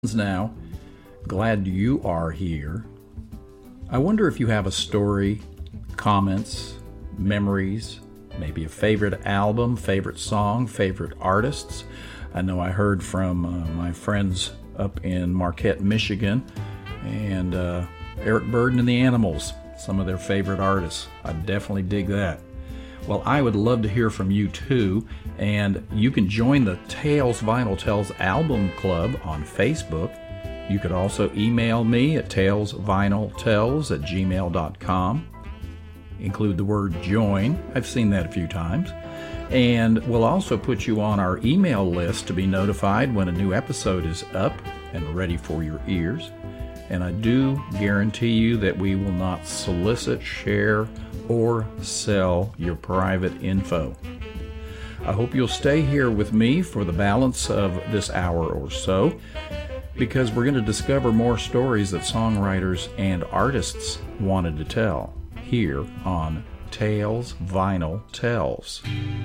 Now, glad you are here. I wonder if you have a story, comments, memories, maybe a favorite album, favorite song, favorite artists. I know I heard from my friends up in Marquette, Michigan, and Eric Burdon and the Animals, some of their favorite artists. I definitely dig that. Well, I would love to hear from you too, and you can join the Tales Vinyl Tells Album Club on Facebook. You could also email me at talesvinyltells@gmail.com. Include the word join. I've seen that a few times. And we'll also put you on our email list to be notified when a new episode is up and ready for your ears. And I do guarantee you that we will not solicit, share, or sell your private info. I hope you'll stay here with me for the balance of this hour or so, because we're going to discover more stories that songwriters and artists wanted to tell here on Tales Vinyl Tells.